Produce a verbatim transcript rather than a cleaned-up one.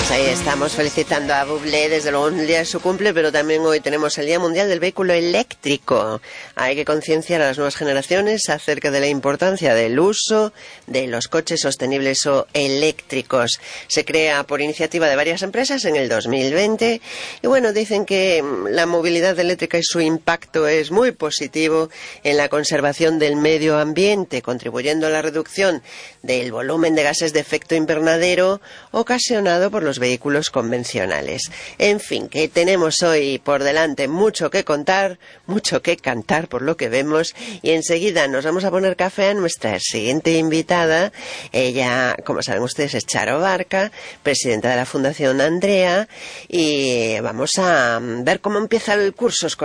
Ahí estamos felicitando a Bublé, desde luego un día de su cumple, pero también hoy tenemos el Día Mundial del Vehículo Eléctrico. Hay que concienciar a las nuevas generaciones acerca de la importancia del uso de los coches sostenibles o eléctricos. Se crea por iniciativa de varias empresas en el dos mil veinte y bueno, dicen que la movilidad eléctrica y su impacto es muy positivo en la conservación del medio ambiente, contribuyendo a la reducción del volumen de gases de efecto invernadero ocasionado por los vehículos convencionales. En fin, que tenemos hoy por delante mucho que contar, mucho que cantar por lo que vemos, y enseguida nos vamos a poner café a nuestra siguiente invitada. Ella, como saben ustedes, es Charo Barca, presidenta de la Fundación Andrea, y vamos a ver cómo empieza el curso escolar